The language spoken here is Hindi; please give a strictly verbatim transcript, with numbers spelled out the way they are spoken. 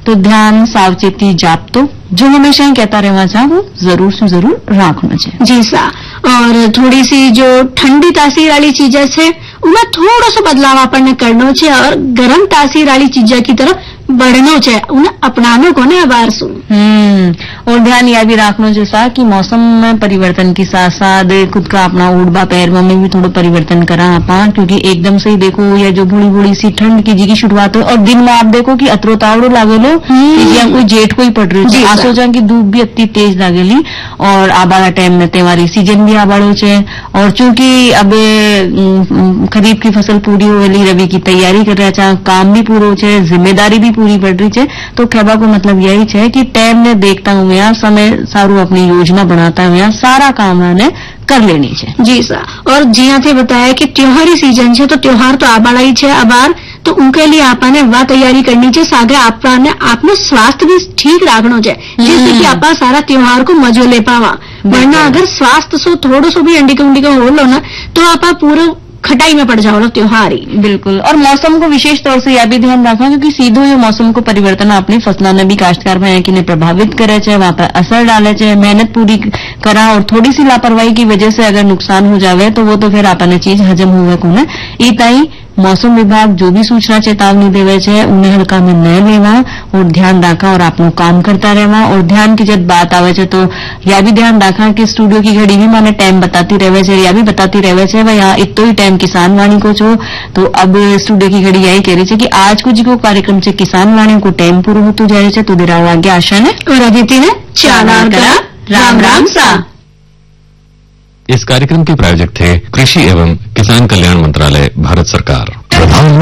तो ध्यान सावचेती जापतो जो हमेशा कहता रहना चाहिए वो जरूर से जरूर राखना चाहिए। जी सा। और थोड़ी सी जो ठंडी तासीर वाली चीजें छे उनमें थोड़ो सो बदलाव आपने करनो छे और गरम तासीर वाली चीजें की तरफ बढ़नो छे, उन्हें अपनानो को ने बार सुन। हम्म और ध्यान यह भी रखना जैसा कि मौसम में परिवर्तन के साथ साथ खुद का अपना उड़बा पैर में भी थोड़ा परिवर्तन करा आपा, क्योंकि एकदम से ही देखो या जो बड़ी बड़ी सी ठंड की जी की शुरुआत हो और दिन में आप देखो कि अतरो तावड़ो लागेलो या कोई जेठ को ही पड़ रही है, आ सोचा कि धूप भी अति तेज लागेली और आबाड़ा टाइम में त्यौहारी सीजन भी आबाड़ो छे और चूंकि अब खरीफ की फसल पूरी होली रवि की तैयारी कर रहा छा, काम भी पूरो छे, जिम्मेदारी भी पूरी पड़ रही है, तो कहवा को मतलब यही है कि टाइम ने देखता हुए समय सारू अपनी योजना बनाता हुए सारा काम ने कर लेनी है। जी सर। और जिया थे बताया कि त्योहारी सीजन है तो त्योहार तो आबाड़ा ही है अबार, तो उनके लिए आपने वह तैयारी करनी चाहिए, सागे आपने आपने स्वास्थ्य भी ठीक रखना चाहिए जिससे कि आप सारा त्योहार को मजो ले पावा, वरना अगर स्वास्थ्य सो थोड़ो सो भी अंडिका उंडिका हो लो ना तो आप पूरा खटाई में पड़ जाओ त्योहार ही। बिल्कुल। और मौसम को विशेष तौर से यह भी ध्यान रखना क्योंकि सीधो ये मौसम को परिवर्तन अपनी फसलों ने भी काश्तकार भाई की ने प्रभावित करे छे, वहां पर असर डाले छे, मेहनत पूरी करा और थोड़ी सी लापरवाही की वजह से अगर नुकसान हो जावे तो वो तो फिर आपने चीज हजम हुए को ने इताई मौसम विभाग जो भी सूचना चेतावनी देवे छे उन्हें हल्का में न लेवा और ध्यान रखा और आपनो काम करता रहवा। और ध्यान की जब बात आवे छे तो यह भी ध्यान रखा कि स्टूडियो की घड़ी भी माने टाइम बताती रहे छे या भी बताती रहे छे भाई यहाँ इतो ही टाइम किसान वाणी को छो, तो अब स्टूडियो की घड़ी यही कह रही छे कि आज को जी को कार्यक्रम से किसान वाणी को टाइम पूरा होतो जाए छे, तो देरा आगे आशा ने और अदिति ने चालार करा। राम राम सा। इस कार्यक्रम के प्रायोजक थे कृषि एवं किसान कल्याण मंत्रालय, भारत सरकार।